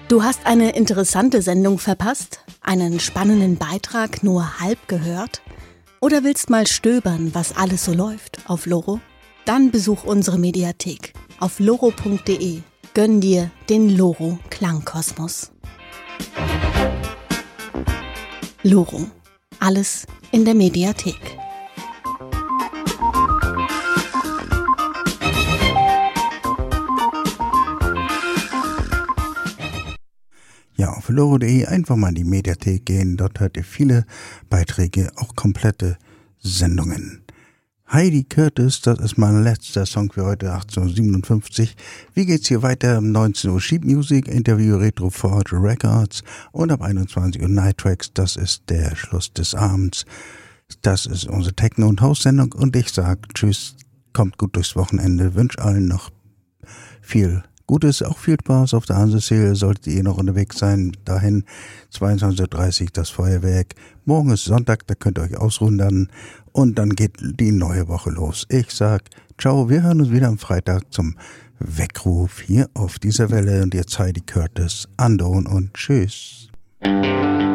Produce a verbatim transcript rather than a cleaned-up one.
Du hast eine interessante Sendung verpasst? Einen spannenden Beitrag nur halb gehört? Oder willst mal stöbern, was alles so läuft auf Loro? Dann besuch unsere Mediathek auf loro punkt de. Gönn dir den Loro Klangkosmos. Loro. Alles in der Mediathek. Ja, auf loro punkt de einfach mal in die Mediathek gehen. Dort hört ihr viele Beiträge, auch komplette Sendungen. Heidi Curtis, das ist mein letzter Song für heute, achtzehnhundertsiebenundfünfzig. Wie geht's hier weiter? Um neunzehn Uhr Sheet Music, Interview Retro Forge Records und ab einundzwanzig Uhr Night Tracks. Das ist der Schluss des Abends. Das ist unsere Techno- und House-Sendung und ich sag Tschüss, kommt gut durchs Wochenende, wünsche allen noch viel Gutes, auch viel Spaß auf der Hansesee, solltet ihr noch unterwegs sein. Dahin zweiundzwanzig Uhr dreißig das Feuerwerk. Morgen ist Sonntag, da könnt ihr euch ausruhen dann. Und dann geht die neue Woche los. Ich sag ciao, wir hören uns wieder am Freitag zum Weckruf hier auf dieser Welle. Und jetzt Heidi Curtis, Andon und tschüss.